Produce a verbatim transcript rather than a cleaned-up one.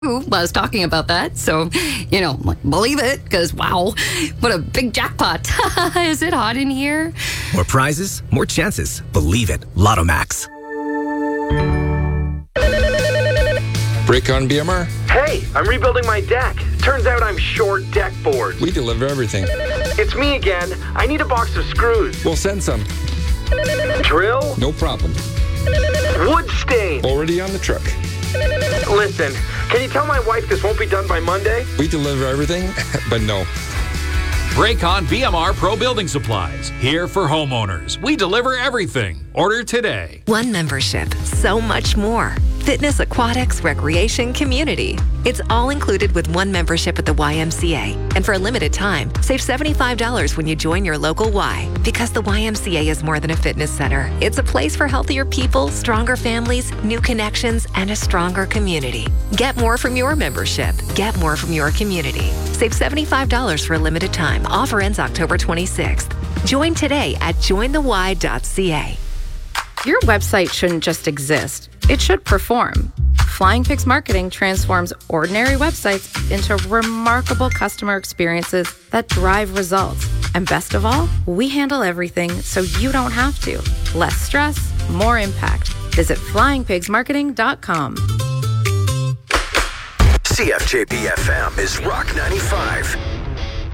was talking about that. So, you know, like, believe it, because wow, what a big jackpot. Is it hot in here? More prizes, more chances. Believe it. Lotto Max. Raycon B M R. Hey, I'm rebuilding my deck. Turns out I'm short deck boards. We deliver everything. It's me again. I need a box of screws. We'll send some. Drill? No problem. Wood stain? Already on the truck. Listen, can you tell my wife this won't be done by Monday? We deliver everything, but no. Raycon B M R Pro Building Supplies. Here for homeowners. We deliver everything. Order today. One membership, so much more. Fitness, aquatics, recreation, community. It's all included with one membership at the Y M C A. And for a limited time, save seventy-five dollars when you join your local Y. Because the Y M C A is more than a fitness center. It's a place for healthier people, stronger families, new connections, and a stronger community. Get more from your membership. Get more from your community. Save seventy-five dollars for a limited time. Offer ends October twenty-sixth. Join today at join the y dot c a. Your website shouldn't just exist. It should perform. Flying Pigs Marketing transforms ordinary websites into remarkable customer experiences that drive results. And best of all, we handle everything so you don't have to. Less stress, more impact. Visit flying pigs marketing dot com. C F J B F M is Rock ninety-five.